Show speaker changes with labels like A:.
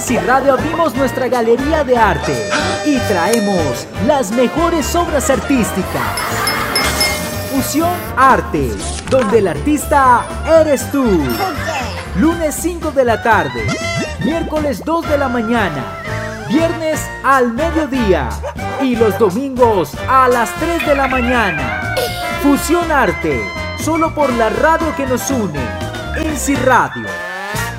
A: Si Radio abrimos nuestra galería de arte y traemos las mejores obras artísticas. Fusión Arte, donde el artista eres tú. Lunes 5 de la tarde, miércoles 2 de la mañana, viernes al mediodía y los domingos a las 3 de la mañana. Fusión Arte, solo por la radio que nos une, ENSI Radio.